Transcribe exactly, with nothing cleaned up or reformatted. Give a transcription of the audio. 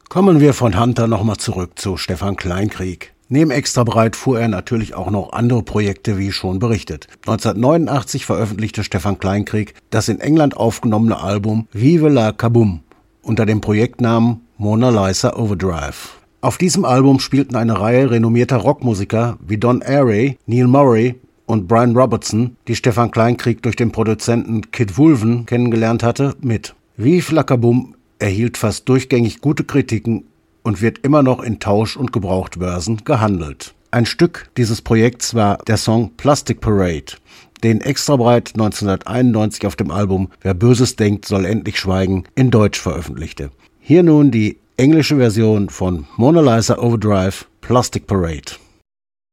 Kommen wir von Hunter nochmal zurück zu Stefan Kleinkrieg. Neben Extrabreit fuhr er natürlich auch noch andere Projekte, wie schon berichtet. neunzehnhundertneunundachtzig veröffentlichte Stefan Kleinkrieg das in England aufgenommene Album Vive la Kaboom unter dem Projektnamen Mona Lisa Overdrive. Auf diesem Album spielten eine Reihe renommierter Rockmusiker wie Don Airey, Neil Murray und Brian Robertson, die Stefan Kleinkrieg durch den Produzenten Kid Wulven kennengelernt hatte, mit. Vive la Kaboom erhielt fast durchgängig gute Kritiken und wird immer noch in Tausch- und Gebrauchtbörsen gehandelt. Ein Stück dieses Projekts war der Song Plastic Parade, den Extrabreit neunzehnhunderteinundneunzig auf dem Album Wer Böses denkt, soll endlich schweigen in Deutsch veröffentlichte. Hier nun die englische Version von Mona Lisa Overdrive, Plastic Parade.